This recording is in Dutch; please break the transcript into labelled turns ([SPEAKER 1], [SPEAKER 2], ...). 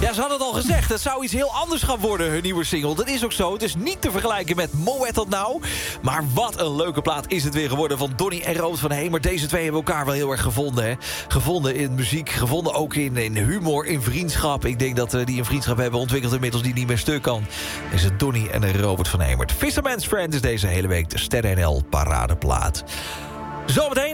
[SPEAKER 1] Ja, ze hadden het al gezegd. Het zou iets heel anders gaan worden, hun nieuwe single. Dat is ook zo. Het is niet te vergelijken met Moet Dat Nou. Maar wat een leuke plaat is het weer geworden van Donny en Robert van Hemer. Deze twee hebben elkaar wel heel erg gevonden. Hè? Gevonden in muziek, gevonden ook in humor, in vriendschap. Ik denk dat die een vriendschap hebben ontwikkeld inmiddels die niet meer stuk kan. Is het Donny en Robert van Hemer. Fisherman's Friend is deze hele week de Sterren NL paradeplaat. Zometeen